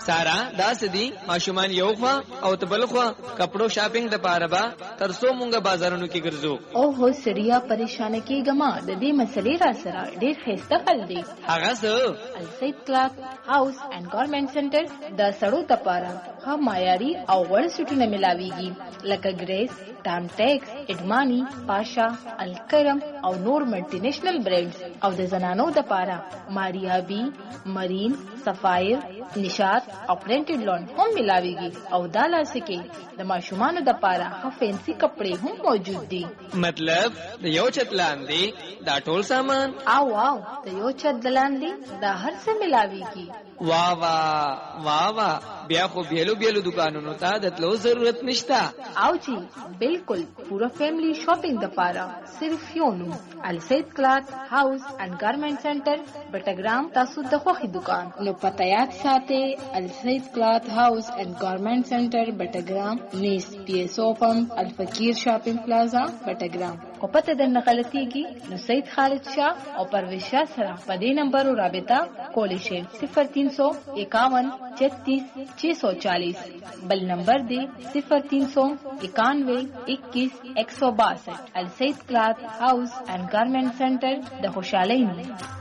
سارا دا سدي ماشومان یو خوا او تبل خوا کپڑو شاپینګ د پاره با ترسو مونږه بازارونو کې ګرځو. او هو سړیا پریشان کیګما د دې مسلې را سره ډېر خسته خل دی. هغه څه السید کلاث هاوس اینڈ گارمنٹ سنټر د سړو لپاره ها معیاري او وړ سټونه ملاويږي لکه ګریس، ټام ټیکس، اډمانی، پاشا، الکرم او نور ملټي نېشنل برانډز او د زنانو لپاره ماریابي، مرین، سفایر، نشاط او پرنټډ لون هم ملاويږي او دا لاسکه د ماشومان لپاره ها فینسي کپڑے هم موجود دي. مطلب د یو چت لاندې دا ټول سامان او د یو چت لاندې دا هر څه ملاويږي. واہ واہ واہ واہ بیا خو بیلو بیلو دکانونو ته د تلو ضرورت نشتا. او جی بالکل پورا فیملی شاپنگ د پاره صرف یو نوم السید کلاث هاوس اینڈ گارمنٹ سنټر بټګرام. تاسو د خوخي دکان نو پته یاد ساتئ السید کلاث هاوس اینڈ گارمنٹ سنټر بټګرام نیس پی ایس او پمپ الفقیر شاپنگ پلازا بټګرام. او پته د غلطیږي نو سید خالد شاه او پرویز شاه سره په دې نمبر رابطه کولی شئ 0351 36 640. بل نمبر دی 0391 21 162. السید کلاث هاوس اینڈ گارمنٹ سنټر د خوشحالۍ